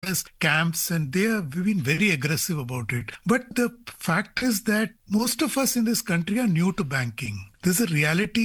awareness camps, and we've been very aggressive about it. But the fact is that most of us in this country are new to banking. There's a reality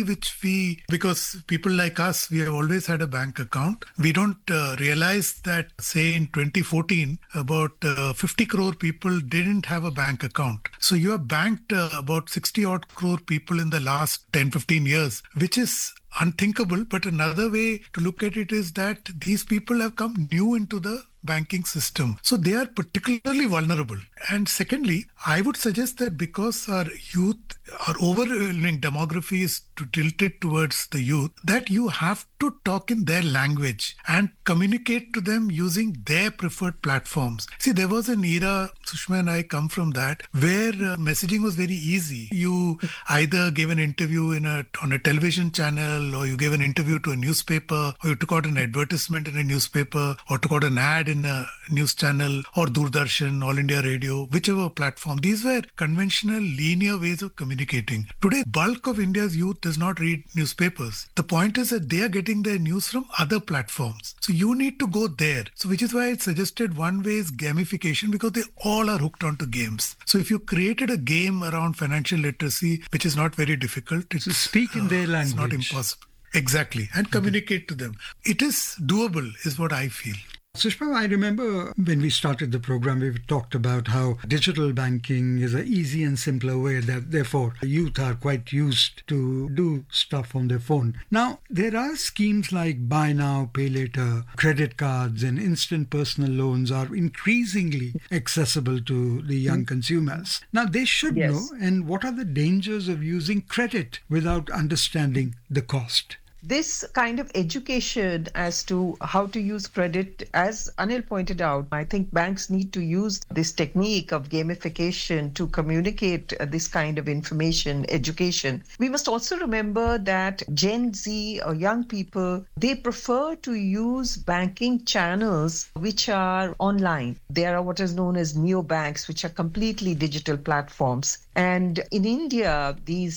because people like us, we have always had a bank account. We don't realize that, say, in 2014, about 50 crore people didn't have a bank account. So you have banked about 60 odd crore people in the last 10, 15 years, which is unthinkable. But another way to look at it is that these people have come new into the banking system. So they are particularly vulnerable. And secondly, I would suggest that because our youth, our overwhelming demography is tilted towards the youth, that you have to talk in their language and communicate to them using their preferred platforms. See, there was an era, Sushma and I come from that, where messaging was very easy. You either gave an interview on a television channel, or you gave an interview to a newspaper, or you took out an advertisement in a newspaper, or took out an ad in a news channel, or Doordarshan, All India Radio, whichever platform. These were conventional linear ways of communicating. Today, bulk of India's youth does not read newspapers. The point is that they are getting their news from other platforms. So you need to go there. So which is why I suggested one way is gamification, because they all are hooked onto games. So if you created a game around financial literacy, which is not very difficult, it's speak in their language. It's not impossible. Exactly. And communicate to them. It is doable, is what I feel. Sushma, I remember when we started the program, we talked about how digital banking is an easy and simpler way that therefore youth are quite used to do stuff on their phone. Now, there are schemes like buy now, pay later, credit cards and instant personal loans are increasingly accessible to the young consumers. Now, they should know, and what are the dangers of using credit without understanding the cost? This kind of education as to how to use credit, as Anil pointed out, I think banks need to use this technique of gamification to communicate this kind of information, education. We must also remember that Gen Z or young people, they prefer to use banking channels which are online. There are what is known as neobanks, which are completely digital platforms. And in India, these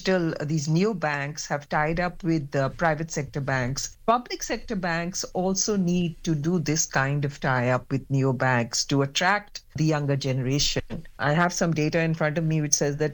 neobanks have tied up with private sector banks. Public sector banks also need to do this kind of tie-up with neobanks to attract the younger generation. I have some data in front of me which says that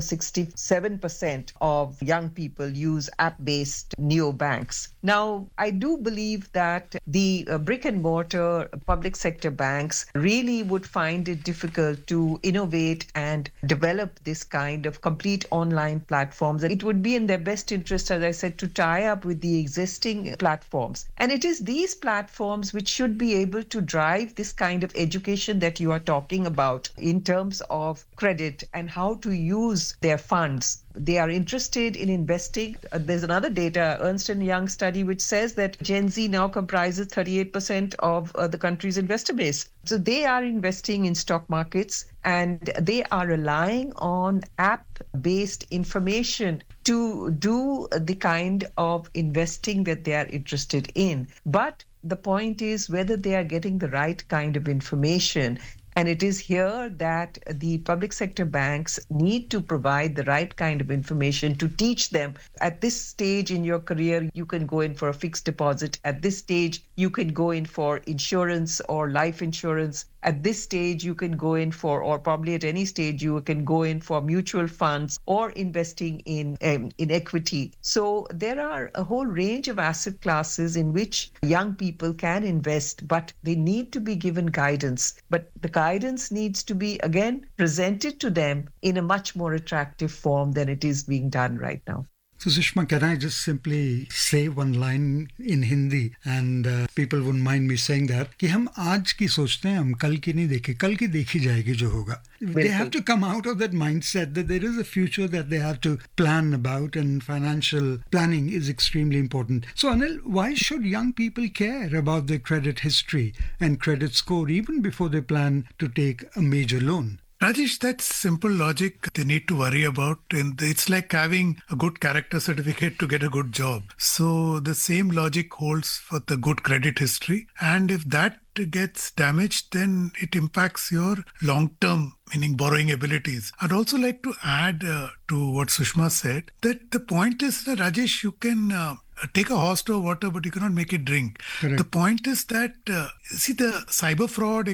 67% of young people use app-based neobanks. Now, I do believe that the brick and mortar public sector banks really would find it difficult to innovate and develop this kind of complete online platforms. And it would be in their best interest, as I said, to tie up with the existing platforms. And it is these platforms which should be able to drive this kind of education that you are talking about in terms of credit and how to use their funds. They are interested in investing. There's another data, Ernst & Young study, which says that Gen Z now comprises 38% of the country's investor base. So they are investing in stock markets and they are relying on app-based information to do the kind of investing that they are interested in. But the point is whether they are getting the right kind of information. And it is here that the public sector banks need to provide the right kind of information to teach them. At this stage in your career, you can go in for a fixed deposit. At this stage, you can go in for insurance or life insurance. At this stage, you can go in for, or probably at any stage, you can go in for mutual funds or investing in equity. So there are a whole range of asset classes in which young people can invest, but they need to be given guidance. But the guidance needs to be, again, presented to them in a much more attractive form than it is being done right now. So Sushma, can I just simply say one line in Hindi and people wouldn't mind me saying that कि हम आज की सोचते हैं हम कल की नहीं देखे कल की देखी जाएगी जो होगा. They have to come out of that mindset that there is a future that they have to plan about, and financial planning is extremely important. So Anil, why should young people care about their credit history and credit score even before they plan to take a major loan? Rajesh, that's simple logic they need to worry about. And it's like having a good character certificate to get a good job. So the same logic holds for the good credit history. And if that gets damaged, then it impacts your long-term, meaning borrowing abilities. I'd also like to add to what Sushma said, that the point is that, Rajesh, you can take a horse to water, but you cannot make it drink. Correct. The point is that, see, the cyber fraud